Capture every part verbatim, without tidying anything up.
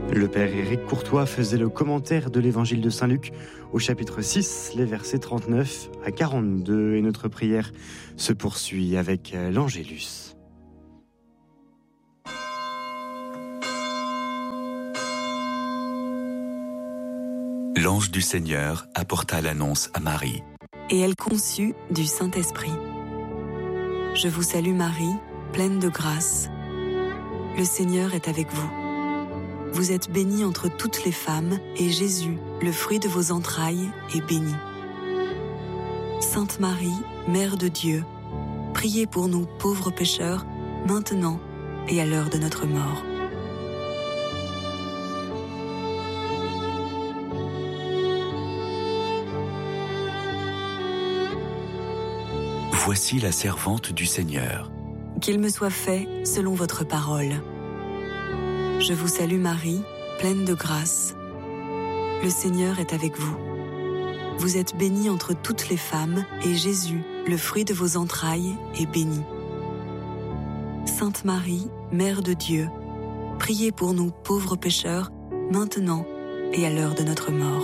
Le père Éric Courtois faisait le commentaire de l'évangile de Saint-Luc au chapitre six, les versets trente-neuf à quarante-deux. Et notre prière se poursuit avec l'Angélus. L'ange du Seigneur apporta l'annonce à Marie. Et elle conçut du Saint-Esprit. Je vous salue Marie, pleine de grâce. Le Seigneur est avec vous. Vous êtes bénie entre toutes les femmes, et Jésus, le fruit de vos entrailles, est béni. Sainte Marie, Mère de Dieu, priez pour nous pauvres pécheurs, maintenant et à l'heure de notre mort. Voici la servante du Seigneur. Qu'il me soit fait selon votre parole. Je vous salue Marie, pleine de grâce. Le Seigneur est avec vous. Vous êtes bénie entre toutes les femmes, et Jésus, le fruit de vos entrailles, est béni. Sainte Marie, Mère de Dieu, priez pour nous pauvres pécheurs, maintenant et à l'heure de notre mort.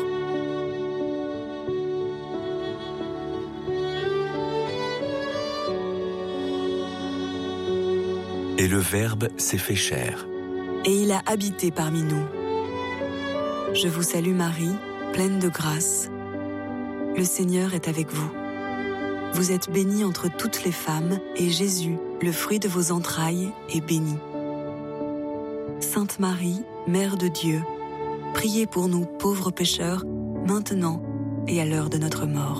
Et le Verbe s'est fait chair. Et il a habité parmi nous. Je vous salue Marie, pleine de grâce. Le Seigneur est avec vous. Vous êtes bénie entre toutes les femmes, et Jésus, le fruit de vos entrailles, est béni. Sainte Marie, Mère de Dieu, priez pour nous pauvres pécheurs, maintenant et à l'heure de notre mort.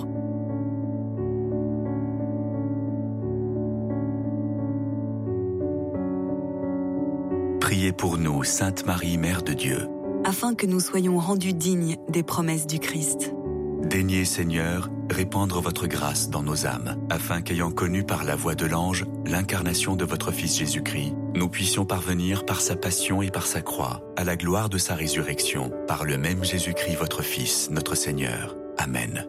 Priez pour nous, Sainte Marie, Mère de Dieu, afin que nous soyons rendus dignes des promesses du Christ. Daignez, Seigneur, répandre votre grâce dans nos âmes, afin qu'ayant connu par la voix de l'ange l'incarnation de votre Fils Jésus-Christ, nous puissions parvenir par sa passion et par sa croix à la gloire de sa résurrection, par le même Jésus-Christ, votre Fils, notre Seigneur. Amen.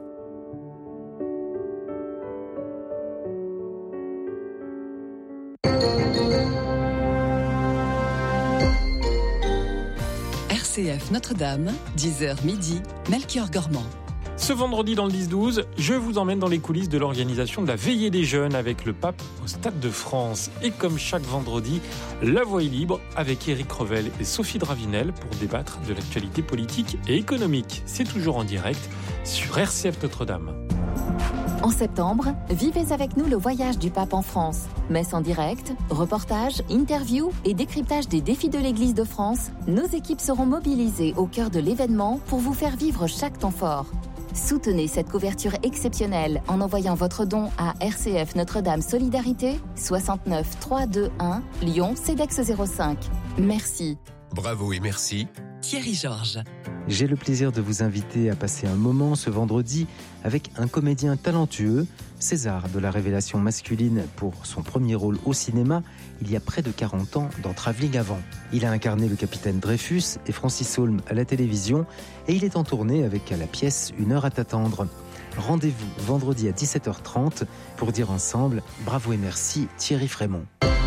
R C F Notre-Dame, dix heures midi, Melchior Gormand. Ce vendredi dans le dix douze, je vous emmène dans les coulisses de l'organisation de la Veillée des Jeunes avec le pape au Stade de France. Et comme chaque vendredi, la voix est libre avec Éric Revel et Sophie Dravinel pour débattre de l'actualité politique et économique. C'est toujours en direct sur R C F Notre-Dame. En septembre, vivez avec nous le voyage du pape en France. Messe en direct, reportages, interviews et décryptage des défis de l'Église de France, nos équipes seront mobilisées au cœur de l'événement pour vous faire vivre chaque temps fort. Soutenez cette couverture exceptionnelle en envoyant votre don à R C F Notre-Dame Solidarité, soixante-neuf trois cent vingt-et-un, Lyon, CEDEX zéro cinq. Merci. Bravo et merci. Thierry Georges. J'ai le plaisir de vous inviter à passer un moment ce vendredi avec un comédien talentueux, César de la révélation masculine pour son premier rôle au cinéma il y a près de quarante ans dans Travelling Avant. Il a incarné le capitaine Dreyfus et Francis Holm à la télévision et il est en tournée avec à la pièce Une heure à t'attendre. Rendez-vous vendredi à dix-sept heures trente pour dire ensemble bravo et merci Thierry Frémont.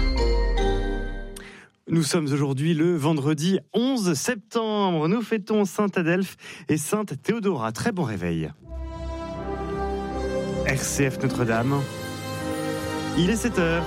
Nous sommes aujourd'hui le vendredi onze septembre. Nous fêtons Sainte Adelphe et Sainte Théodora. Très bon réveil. R C F Notre-Dame. Il est sept heures.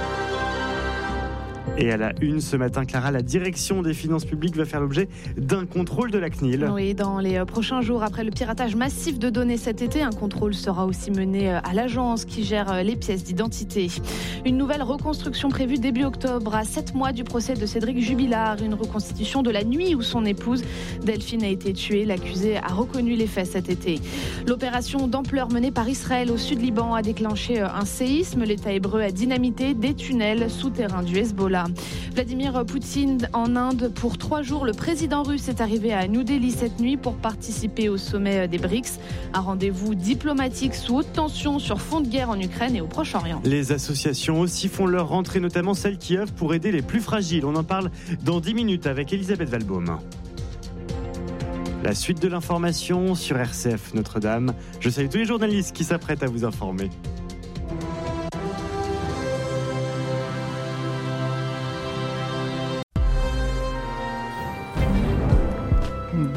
Et à la une ce matin, Clara, la direction des finances publiques va faire l'objet d'un contrôle de la C N I L. Oui, dans les prochains jours, après le piratage massif de données cet été, un contrôle sera aussi mené à l'agence qui gère les pièces d'identité. Une nouvelle reconstruction prévue début octobre, à sept mois du procès de Cédric Jubilard. Une reconstitution de la nuit où son épouse Delphine a été tuée. L'accusé a reconnu les faits cet été. L'opération d'ampleur menée par Israël au sud-Liban a déclenché un séisme. L'État hébreu a dynamité des tunnels souterrains du Hezbollah. Vladimir Poutine en Inde pour trois jours. Le président russe est arrivé à New Delhi cette nuit pour participer au sommet des BRICS. Un rendez-vous diplomatique sous haute tension sur fond de guerre en Ukraine et au Proche-Orient. Les associations aussi font leur rentrée, notamment celles qui œuvrent pour aider les plus fragiles. On en parle dans dix minutes avec Elisabeth Valbaum. La suite de l'information sur R C F Notre-Dame. Je salue tous les journalistes qui s'apprêtent à vous informer.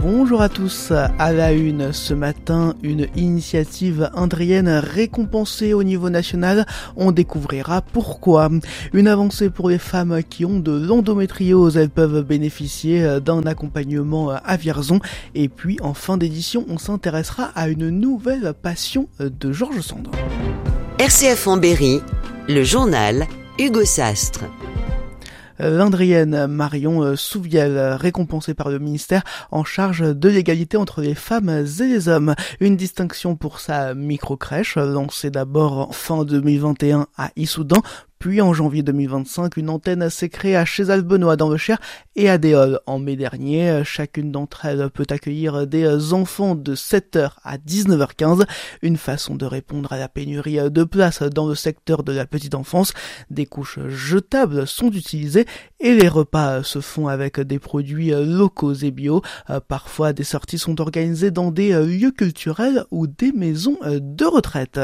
Bonjour à tous, à la une ce matin, une initiative indrienne récompensée au niveau national. On découvrira pourquoi. Une avancée pour les femmes qui ont de l'endométriose, elles peuvent bénéficier d'un accompagnement à Vierzon. Et puis en fin d'édition, on s'intéressera à une nouvelle passion de Georges Sand. R C F en Berry, le journal Hugo Sastre. L'Indrienne Marion Souviel, récompensée par le ministère en charge de l'égalité entre les femmes et les hommes. Une distinction pour sa micro-crèche, lancée d'abord fin deux mille vingt et un à Issoudun, puis en janvier deux mille vingt-cinq, une antenne s'est créée à Chézal-Benoît dans le Cher et à Déol. En mai dernier, chacune d'entre elles peut accueillir des enfants de sept heures à dix-neuf heures quinze. Une façon de répondre à la pénurie de places dans le secteur de la petite enfance. Des couches jetables sont utilisées et les repas se font avec des produits locaux et bio. Parfois, des sorties sont organisées dans des lieux culturels ou des maisons de retraite.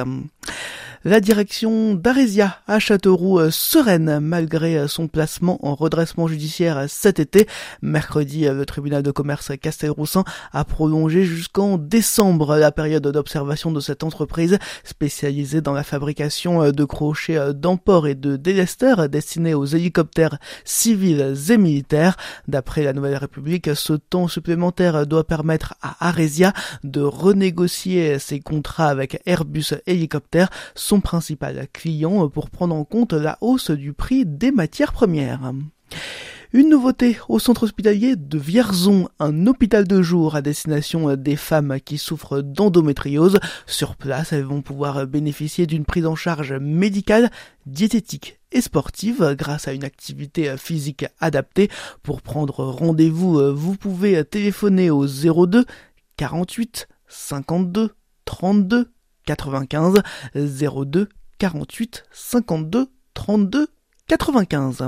La direction d'Arésia à Châteauroux sereine malgré son placement en redressement judiciaire cet été. Mercredi, le tribunal de commerce Castelroussin a prolongé jusqu'en décembre la période d'observation de cette entreprise spécialisée dans la fabrication de crochets d'emport et de délesteurs destinés aux hélicoptères civils et militaires. D'après la Nouvelle République, ce temps supplémentaire doit permettre à Arésia de renégocier ses contrats avec Airbus Hélicoptères, son principal client, pour prendre en compte la hausse du prix des matières premières. Une nouveauté au centre hospitalier de Vierzon, un hôpital de jour à destination des femmes qui souffrent d'endométriose. Sur place, elles vont pouvoir bénéficier d'une prise en charge médicale, diététique et sportive grâce à une activité physique adaptée. Pour prendre rendez-vous, vous pouvez téléphoner au zéro deux quarante-huit cinquante-deux trente-deux quatre-vingt-quinze, zéro deux quarante-huit cinquante-deux trente-deux quatre-vingt-quinze.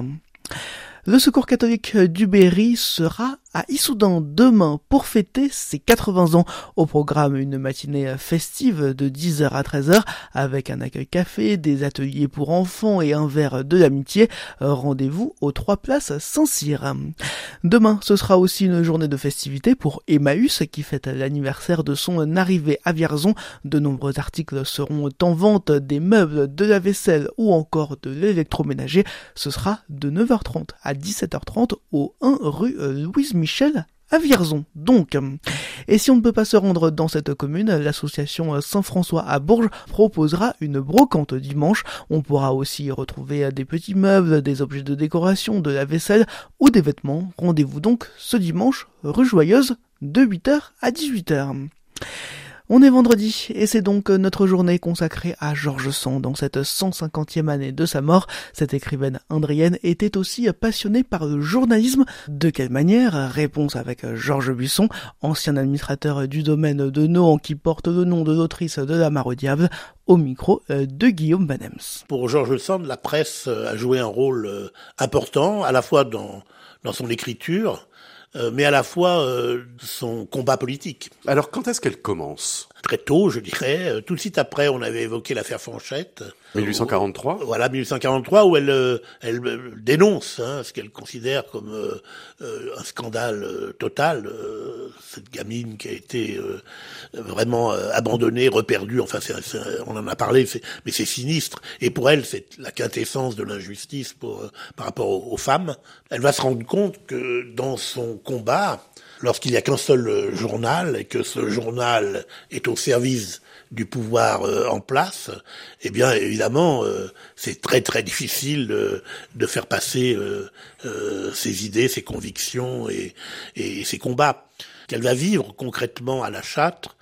Le Secours catholique du Berry sera à Issoudun demain pour fêter ses quatre-vingts ans. Au programme, une matinée festive de dix heures à treize heures avec un accueil café, des ateliers pour enfants et un verre de l'amitié. Rendez-vous aux trois places Saint-Cyr. Demain, ce sera aussi une journée de festivité pour Emmaüs qui fête l'anniversaire de son arrivée à Vierzon. De nombreux articles seront en vente, des meubles, de la vaisselle ou encore de l'électroménager. Ce sera de neuf heures trente à dix-sept heures trente au un rue Louise Michel à Vierzon, donc. Et si on ne peut pas se rendre dans cette commune, l'association Saint-François à Bourges proposera une brocante dimanche. On pourra aussi y retrouver des petits meubles, des objets de décoration, de la vaisselle ou des vêtements. Rendez-vous donc ce dimanche, rue Joyeuse, de huit heures à dix-huit heures. On est vendredi et c'est donc notre journée consacrée à Georges Sand. Dans cette cent cinquantième année de sa mort, cette écrivaine indrienne était aussi passionnée par le journalisme. De quelle manière? Réponse avec Georges Buisson, ancien administrateur du domaine de Nohant qui porte le nom de l'autrice de La Mare au diable, au micro de Guillaume Banems. Pour Georges Sand, la presse a joué un rôle important, à la fois dans, dans son écriture, Euh, mais à la fois euh, son combat politique. Alors quand est-ce qu'elle commence ? Très tôt, je dirais. Tout de suite après, on avait évoqué l'affaire Fanchette. dix-huit cent quarante-trois. Où, voilà, dix-huit cent quarante-trois, où elle, euh, elle euh, dénonce hein, ce qu'elle considère comme euh, euh, un scandale euh, total. Euh, cette gamine qui a été euh, vraiment euh, abandonnée, reperdue. Enfin, c'est, c'est, on en a parlé, c'est, mais c'est sinistre. Et pour elle, c'est la quintessence de l'injustice pour, euh, par rapport aux, aux femmes. Elle va se rendre compte que dans son combat, lorsqu'il n'y a qu'un seul journal et que ce journal est au service du pouvoir euh, en place, eh bien évidemment euh, c'est très très difficile euh, de faire passer euh, euh, ses idées, ses convictions et, et ses combats. Qu'elle va vivre concrètement à La Châtre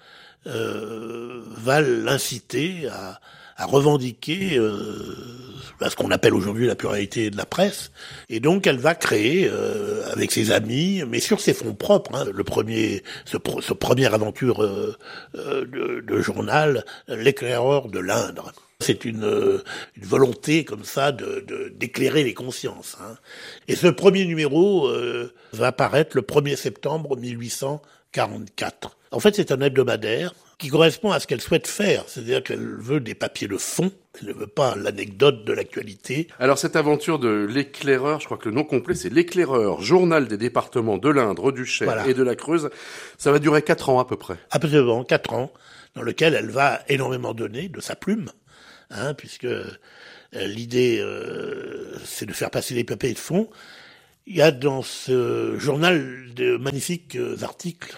euh, va l'inciter à, à revendiquer euh, ce qu'on appelle aujourd'hui la pluralité de la presse, et donc elle va créer euh, avec ses amis, mais sur ses fonds propres, hein, le premier, ce, ce première aventure euh, euh, de, de journal, l'éclaireur de l'Indre. C'est une, une volonté comme ça de, de d'éclairer les consciences. Hein. Et ce premier numéro euh, va apparaître le premier septembre mille huit cent quarante-quatre. En fait, c'est un hebdomadaire qui correspond à ce qu'elle souhaite faire. C'est-à-dire qu'elle veut des papiers de fond, elle ne veut pas l'anecdote de l'actualité. Alors cette aventure de l'éclaireur, je crois que le nom complet c'est l'éclaireur, journal des départements de l'Indre, du Cher voilà. et de la Creuse, ça va durer quatre ans à peu près. Absolument, quatre ans, dans lequel elle va énormément donner de sa plume, hein, puisque euh, l'idée euh, c'est de faire passer des papiers de fond. Il y a dans ce journal de magnifiques articles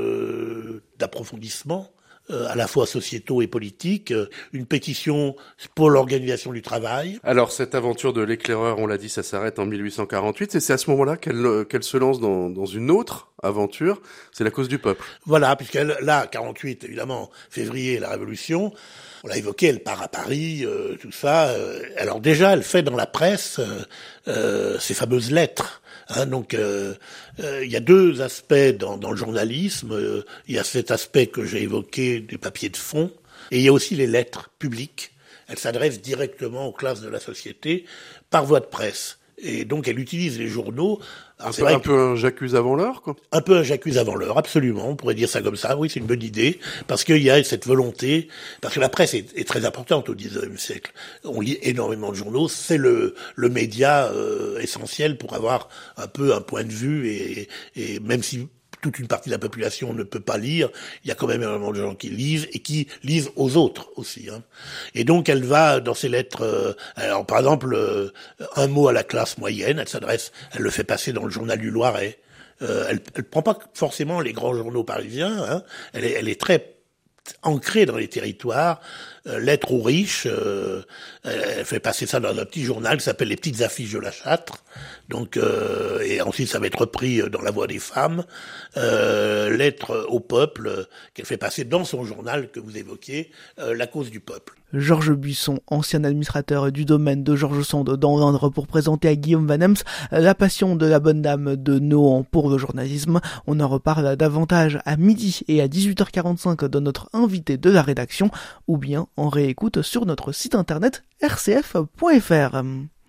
de, d'approfondissement, euh, à la fois sociétaux et politiques, une pétition pour l'organisation du travail. Alors cette aventure de l'éclaireur, on l'a dit, ça s'arrête en mille huit cent quarante-huit, et c'est à ce moment-là qu'elle, qu'elle se lance dans, dans une autre aventure, c'est la cause du peuple. Voilà, puisqu'elle, là, quarante-huit, évidemment, février, la Révolution, on l'a évoqué, elle part à Paris, euh, tout ça. Euh, alors déjà, elle fait dans la presse euh, euh, ces fameuses lettres. Hein, donc, euh, euh, il y a deux aspects dans, dans le journalisme. Euh, il y a cet aspect que j'ai évoqué du papier de fond, et il y a aussi les lettres publiques. Elle s'adresse directement aux classes de la société par voie de presse. Et donc, elle utilise les journaux. Alors, c'est, c'est un peu un j'accuse avant l'heure, quoi. Un peu un j'accuse avant l'heure, absolument. On pourrait dire ça comme ça. Oui, c'est une bonne idée. Parce qu'il y a cette volonté, parce que la presse est, est très importante au dix-neuvième siècle. On lit énormément de journaux. C'est le, le média euh, essentiel pour avoir un peu un point de vue et, et même si toute une partie de la population ne peut pas lire, il y a quand même énormément de gens qui lisent et qui lisent aux autres aussi. Hein. Et donc elle va dans ses lettres, euh, alors par exemple euh, un mot à la classe moyenne, elle s'adresse, elle le fait passer dans le journal du Loiret. Euh, elle, elle prend pas forcément les grands journaux parisiens. Hein. Elle est, elle est très ancrée dans les territoires. Euh, lettres aux riches, euh, elle fait passer ça dans un petit journal qui s'appelle Les Petites Affiches de la Châtre. Donc, euh, et ensuite ça va être repris dans La Voix des femmes. Euh, lettres au peuple, euh, qu'elle fait passer dans son journal que vous évoquiez, euh, La Cause du peuple. Georges Buisson, ancien administrateur du domaine de Georges Sand dans l'Indre, pour présenter à Guillaume Van Ems La Passion de la bonne dame de Nohant pour le journalisme. On en reparle davantage à midi et à dix-huit heures quarante-cinq de notre invité de la rédaction, ou bien en réécoute sur notre site internet r c f point f r.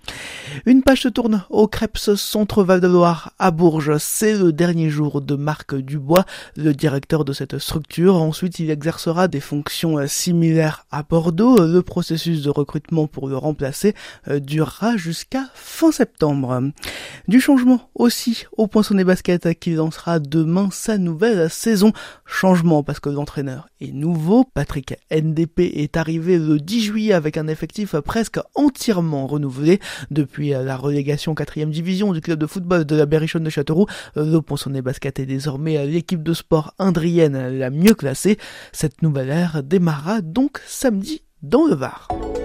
Une page se tourne au Creps Centre Val-de-Loire à Bourges. C'est le dernier jour de Marc Dubois, le directeur de cette structure. Ensuite, il exercera des fonctions similaires à Bordeaux. Le processus de recrutement pour le remplacer durera jusqu'à fin septembre. Du changement aussi au Poinçonnet Basket qui lancera demain sa nouvelle saison. Changement parce que l'entraîneur est nouveau. Patrick N D P est arrivé le dix juillet avec un effectif presque entièrement renouvelé. Depuis la relégation quatrième division du club de football de la Berrichonne de Châteauroux, le Poinçonnet Basket est désormais l'équipe de sport indrienne la mieux classée. Cette nouvelle ère démarrera donc samedi dans le Var.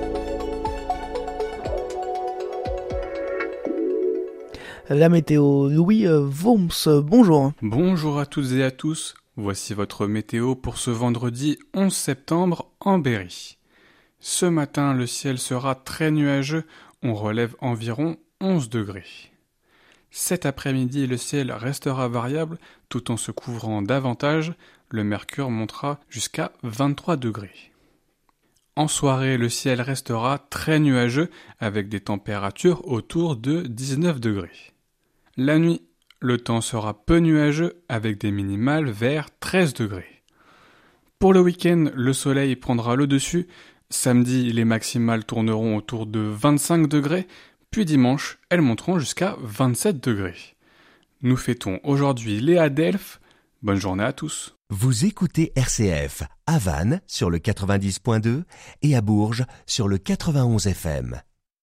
La météo, Louis Worms, bonjour. Bonjour à toutes et à tous, voici votre météo pour ce vendredi onze septembre en Berry. Ce matin, le ciel sera très nuageux, on relève environ onze degrés. Cet après-midi, le ciel restera variable tout en se couvrant davantage, le mercure montera jusqu'à vingt-trois degrés. En soirée, le ciel restera très nuageux avec des températures autour de dix-neuf degrés. La nuit, le temps sera peu nuageux avec des minimales vers treize degrés. Pour le week-end, le soleil prendra le dessus. Samedi, les maximales tourneront autour de vingt-cinq degrés, puis dimanche, elles monteront jusqu'à vingt-sept degrés. Nous fêtons aujourd'hui Léa Delphes. Bonne journée à tous. Vous écoutez R C F à Vannes sur le quatre-vingt-dix point deux et à Bourges sur le quatre-vingt-onze F M.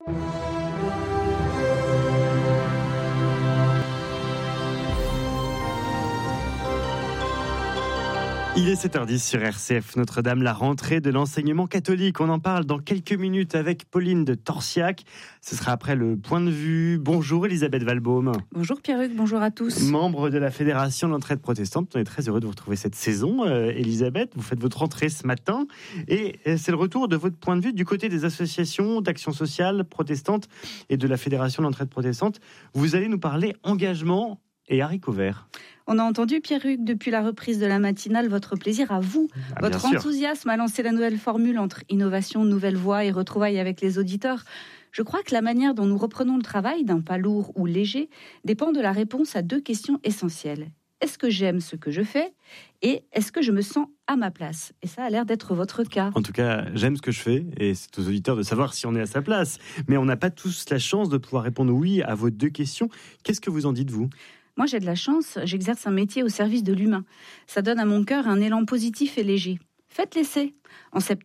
Il est sept heures dix sur R C F Notre-Dame, la rentrée de l'enseignement catholique. On en parle dans quelques minutes avec Pauline de Torsiac. Ce sera après le point de vue. Bonjour Elisabeth Valbaum. Bonjour Pierruc, bonjour à tous. Membre de la Fédération de l'entraide protestante. On est très heureux de vous retrouver cette saison. Euh, Elisabeth, vous faites votre rentrée ce matin. Et c'est le retour de votre point de vue du côté des associations d'action sociale protestantes et de la Fédération de l'entraide protestante. Vous allez nous parler engagement et haricots verts. On a entendu, Pierruc, depuis la reprise de la matinale, votre plaisir à vous, ah, votre enthousiasme à lancer la nouvelle formule entre innovation, nouvelle voie et retrouvailles avec les auditeurs. Je crois que la manière dont nous reprenons le travail, d'un pas lourd ou léger, dépend de la réponse à deux questions essentielles. est-ce que j'aime ce que je fais et est-ce que je me sens à ma place ? Et ça a l'air d'être votre cas. En tout cas, j'aime ce que je fais et c'est aux auditeurs de savoir si on est à sa place. Mais on n'a pas tous la chance de pouvoir répondre oui à vos deux questions. Qu'est-ce que vous en dites, vous ? Moi, j'ai de la chance, j'exerce un métier au service de l'humain. Ça donne à mon cœur un élan positif et léger. Faites l'essai. En septembre,